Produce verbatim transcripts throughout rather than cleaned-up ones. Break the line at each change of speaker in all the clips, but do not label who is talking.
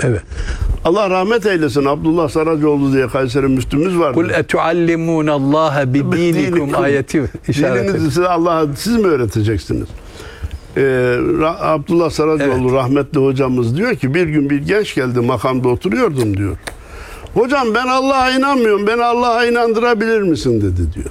Evet.
Allah rahmet eylesin. Abdullah Saracoğlu diye Kayseri Müftümüz vardı.
Kul etuallimunallaha bidinikum ayeti işaret ediyor.
Dininizi size Allah'a siz mi öğreteceksiniz? Ee, Abdullah Saracoğlu evet. rahmetli hocamız diyor ki bir gün bir genç geldi, makamda oturuyordum diyor. Hocam ben Allah'a inanmıyorum, beni Allah'a inandırabilir misin dedi diyor.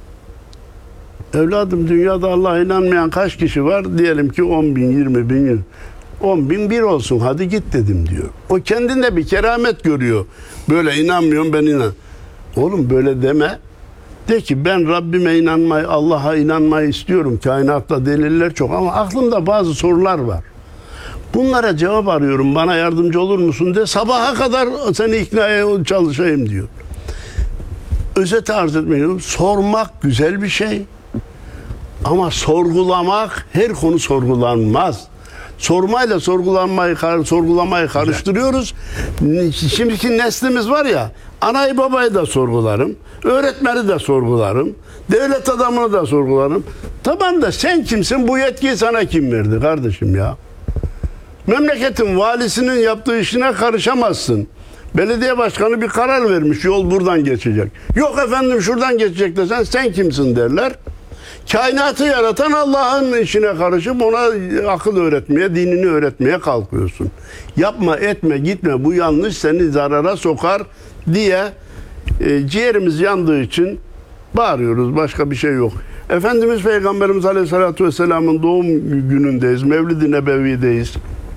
Evladım dünyada Allah'a inanmayan kaç kişi var? Diyelim ki on bin, yirmi bin, on bin bir olsun hadi git dedim diyor. O kendinde bir keramet görüyor. Böyle inanmıyorum ben inan. Oğlum böyle deme. De ki ben Rabbime inanmayı, Allah'a inanmayı istiyorum. Kainatta deliller çok ama aklımda bazı sorular var. Bunlara cevap arıyorum. Bana yardımcı olur musun de. Sabaha kadar seni iknaya çalışayım diyor. Özeti arz etmiyorum. Sormak güzel bir şey. Ama sorgulamak, her konu sorgulanmaz. Sormayla sorgulanmayı, sorgulamayı karıştırıyoruz. Şimdiki neslimiz var ya, anayı babayı da sorgularım, öğretmeni de sorgularım, devlet adamını da sorgularım. Tamam da sen kimsin, bu yetkiyi sana kim verdi kardeşim ya? Memleketin valisinin yaptığı işine karışamazsın. Belediye başkanı bir karar vermiş, yol buradan geçecek. Yok efendim şuradan geçecek desen sen kimsin derler. Kainatı yaratan Allah'ın işine karışıp ona akıl öğretmeye, dinini öğretmeye kalkıyorsun. Yapma, etme, gitme, bu yanlış, seni zarara sokar diye e, ciğerimiz yandığı için bağırıyoruz. Başka bir şey yok. Efendimiz Peygamberimiz Aleyhisselatü Vesselam'ın doğum günündeyiz. Mevlid-i Nebevi'deyiz.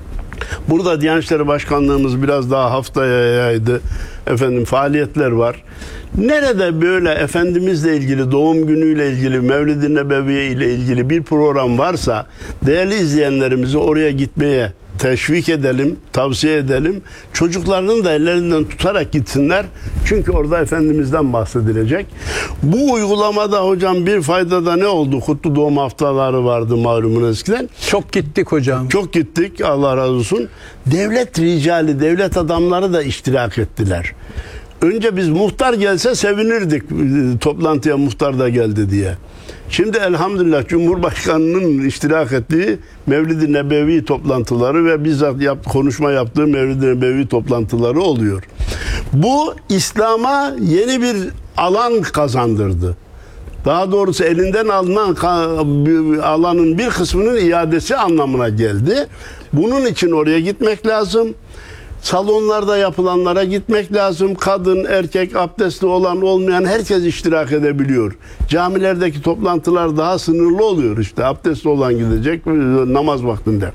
Burada Diyanet İşleri Başkanlığımız biraz daha haftaya yaydı. Efendim faaliyetler var. Nerede böyle Efendimizle ilgili, doğum günüyle ilgili, Mevlid-i Nebeviye ile ilgili bir program varsa değerli izleyenlerimizi oraya gitmeye teşvik edelim, tavsiye edelim. Çocuklarının da ellerinden tutarak gitsinler. Çünkü orada Efendimiz'den bahsedilecek. Bu uygulamada hocam bir faydada ne oldu? Kutlu doğum haftaları vardı malumun eskiden.
Çok gittik hocam.
Çok gittik, Allah razı olsun. Devlet ricali, devlet adamları da iştirak ettiler. Önce biz muhtar gelse sevinirdik, toplantıya muhtar da geldi diye. Şimdi elhamdülillah Cumhurbaşkanı'nın iştirak ettiği Mevlid-i Nebevi toplantıları ve bizzat yap, konuşma yaptığı Mevlid-i Nebevi toplantıları oluyor. Bu İslam'a yeni bir alan kazandırdı. Daha doğrusu elinden alınan alanın bir kısmının iadesi anlamına geldi. Bunun için oraya gitmek lazım. Salonlarda yapılanlara gitmek lazım. Kadın, erkek, abdestli olan, olmayan herkes iştirak edebiliyor. Camilerdeki toplantılar daha sınırlı oluyor işte. Abdestli olan gidecek namaz vaktinde.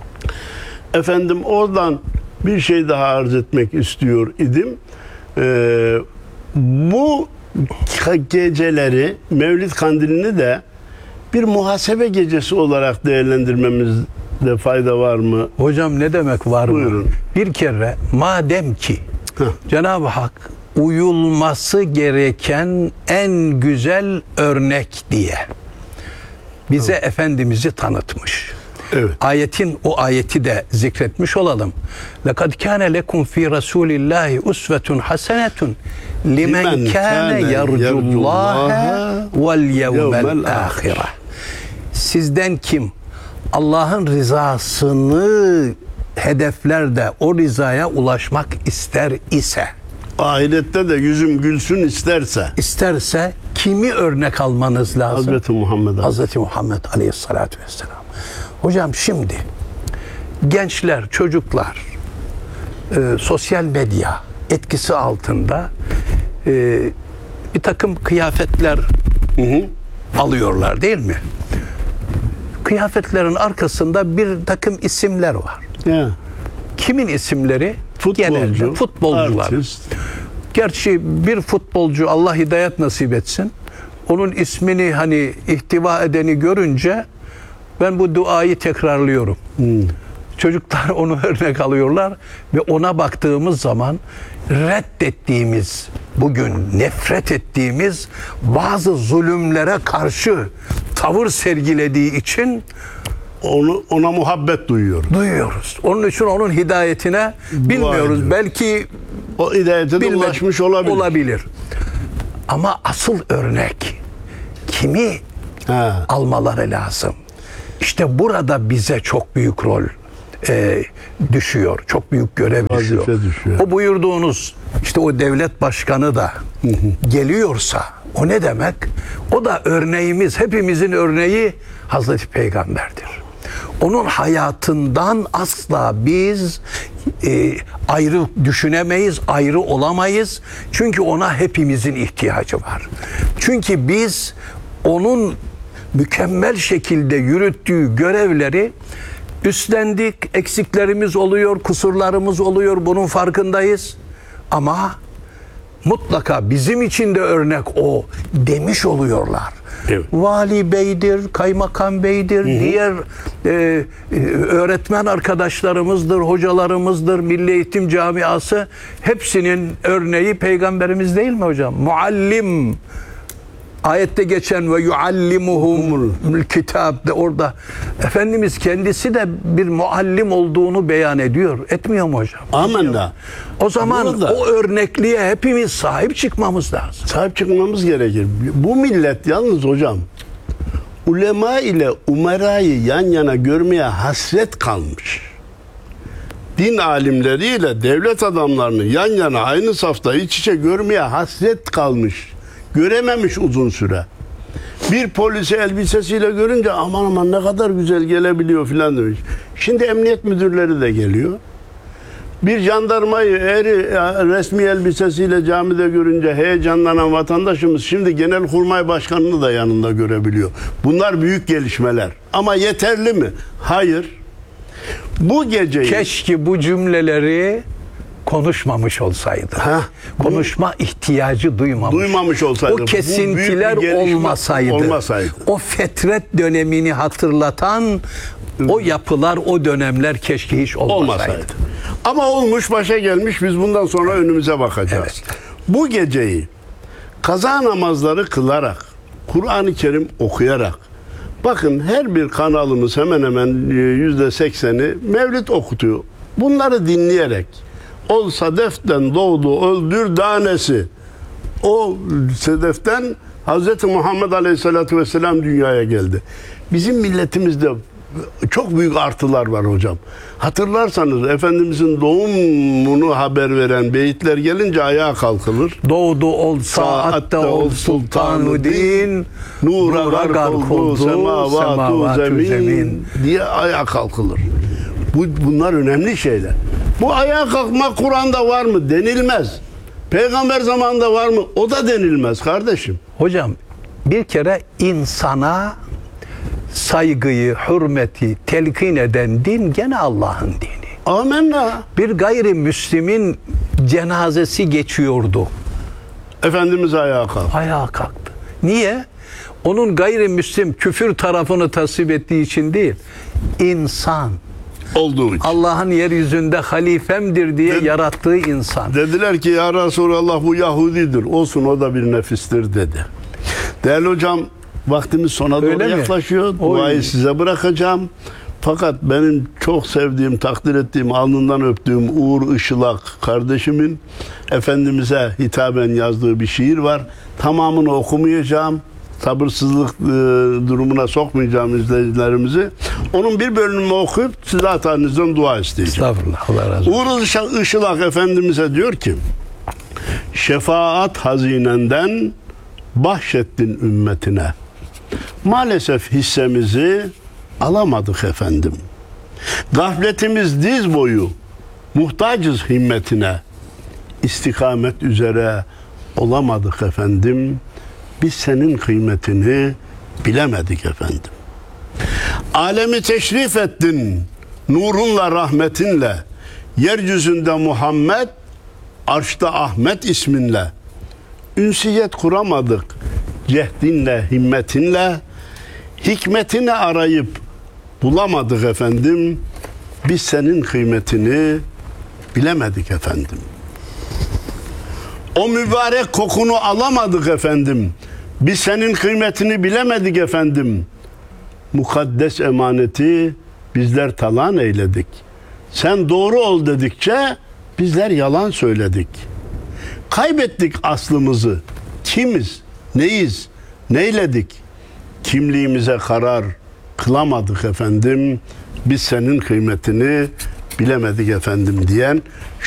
Efendim oradan bir şey daha arz etmek istiyor idim. Ee, bu geceleri, Mevlid Kandili'ni de bir muhasebe gecesi olarak değerlendirmemizde fayda var mı?
Hocam ne demek var
Buyurun.
mı? Bir kere madem ki
Heh.
Cenab-ı Hak uyulması gereken en güzel örnek diye bize evet. Efendimiz'i tanıtmış.
Evet.
Ayetin o ayeti de zikretmiş olalım. لَقَدْ كَانَ لَكُمْ فِي رَسُولِ اللّٰهِ اُسْوَةٌ حَسَنَةٌ لِمَنْ كَانَ يَرْجُ اللّٰهَ وَالْيَوْمَ الْآخِرَةِ. Sizden kim Allah'ın rızasını hedefler de o rızaya ulaşmak ister ise,
ahirette de yüzüm gülsün isterse
isterse kimi örnek almanız lazım?
Hazreti Muhammed
Hazreti Muhammed Aleyhisselatü Vesselam. Hocam şimdi gençler, çocuklar e, sosyal medya etkisi altında e, bir takım kıyafetler
hı hı.
alıyorlar değil mi? Kıyafetlerin arkasında bir takım isimler var.
Ya.
Kimin isimleri?
Futbolcu,
genelde futbolcular.
artist.
Gerçi bir futbolcu, Allah hidayet nasip etsin, onun ismini hani ihtiva edeni görünce ben bu duayı tekrarlıyorum.
Hmm.
Çocuklar onu örnek alıyorlar ve ona baktığımız zaman reddettiğimiz, bugün nefret ettiğimiz bazı zulümlere karşı tavır sergilediği için
onu ona muhabbet duyuyoruz.
Duyuyoruz. Onun için onun hidayetine bilmiyoruz.
ediyor.
Belki
o hidayete de ulaşmış olabilir.
olabilir. Ama asıl örnek kimi
ha.
almaları lazım? İşte burada bize çok büyük rol e, düşüyor. Çok büyük görev düşüyor.
düşüyor.
O buyurduğunuz işte o devlet başkanı da geliyorsa o ne demek? O da örneğimiz, hepimizin örneği Hazreti Peygamber'dir. Onun hayatından asla biz e, ayrı düşünemeyiz, ayrı olamayız. Çünkü ona hepimizin ihtiyacı var. Çünkü biz onun mükemmel şekilde yürüttüğü görevleri üstlendik. Eksiklerimiz oluyor, kusurlarımız oluyor. Bunun farkındayız. Ama mutlaka bizim için de örnek o demiş oluyorlar.
Evet.
Vali beydir, kaymakam beydir, hı hı. diğer e, e, öğretmen arkadaşlarımızdır, hocalarımızdır, Milli Eğitim Camiası, hepsinin örneği Peygamberimiz değil mi hocam? Muallim, ayette geçen ve yuallimuhumul kitap de orada Efendimiz kendisi de bir muallim olduğunu beyan ediyor. Etmiyor mu hocam?
Amenna.
O zaman
Burada,
o örnekliğe hepimiz sahip çıkmamız lazım.
Sahip çıkmamız gerekir. Bu millet yalnız hocam ulema ile umerayı yan yana görmeye hasret kalmış. Din alimleriyle devlet adamlarını yan yana aynı safta iç içe görmeye hasret kalmış. Görememiş uzun süre. Bir polisi elbisesiyle görünce aman aman ne kadar güzel gelebiliyor filan demiş. Şimdi emniyet müdürleri de geliyor. Bir jandarmayı eri resmi elbisesiyle camide görünce heyecanlanan vatandaşımız şimdi Genelkurmay Başkanı'nı da yanında görebiliyor. Bunlar büyük gelişmeler. Ama yeterli mi? Hayır. Bu geceyi...
Keşke bu cümleleri konuşmamış olsaydı.
Heh,
Konuşma ihtiyacı duymamış.
Duymamış olsaydı.
O kesintiler olmasaydı.
olmasaydı.
O fetret dönemini hatırlatan o yapılar, o dönemler keşke hiç olmasaydı.
olmasaydı. Ama olmuş, başa gelmiş. Biz bundan sonra önümüze bakacağız.
Evet.
Bu geceyi kaza namazları kılarak, Kur'an-ı Kerim okuyarak, bakın her bir kanalımız hemen hemen yüzde sekseni mevlid okutuyor. Bunları dinleyerek, ol sadeften doğdu öldür tanesi, o sedeften Hz. Muhammed Aleyhisselatü Vesselam dünyaya geldi. Bizim milletimizde çok büyük artılar var hocam. Hatırlarsanız Efendimizin doğumunu haber veren beyitler gelince ayağa kalkılır.
Doğdu ol saatte ol sultanu din,
nura gark oldu semavatu zemin diye ayağa kalkılır. Bu, bunlar önemli şeyler. Bu ayağa kalkma Kur'an'da var mı? Denilmez. Peygamber zamanında var mı? O da denilmez kardeşim.
Hocam bir kere insana saygıyı, hürmeti telkin eden din gene Allah'ın dini.
Amenna.
Bir gayrimüslimin cenazesi geçiyordu.
Efendimiz ayağa kalktı.
Ayağa kalktı. Niye? Onun gayrimüslim küfür tarafını tasvip ettiği için değil. İnsan.
Olduğu için.
Allah'ın yeryüzünde halifemdir diye
Dedi,
yarattığı insan.
Dediler ki ya Resulallah bu Yahudidir. Olsun o da bir nefistir dedi. Değerli hocam, vaktimiz sona doğru
Öyle
yaklaşıyor.
mi?
Duayı
Oy.
size bırakacağım. Fakat benim çok sevdiğim, takdir ettiğim, alnından öptüğüm Uğur Işılak kardeşimin Efendimiz'e hitaben yazdığı bir şiir var. Tamamını okumayacağım. Sabırsızlık e, durumuna sokmayacağım izleyicilerimizi. Onun bir bölümünü okuyup size hatanızdan dua isteyeceğim.
Estağfurullah. Allah razı olsun.
Uğur Işılak Efendimiz'e diyor ki, şefaat hazinenden bahşettin ümmetine. Maalesef hissemizi alamadık efendim. Gafletimiz diz boyu, muhtacız himmetine. İstikamet üzere olamadık efendim. Biz senin kıymetini bilemedik efendim. Alemi teşrif ettin nurunla, rahmetinle. Yeryüzünde Muhammed, arşta Ahmet isminle. Ünsiyet kuramadık cehdinle, himmetinle. Hikmetini arayıp bulamadık efendim. Biz senin kıymetini bilemedik efendim. O mübarek kokunu alamadık efendim. Biz senin kıymetini bilemedik efendim. Mukaddes emaneti bizler talan eyledik. Sen doğru ol dedikçe bizler yalan söyledik. Kaybettik aslımızı. Kimiz, neyiz, neyledik? Kimliğimize karar kılamadık efendim. biz senin kıymetini bilemedik efendim diyen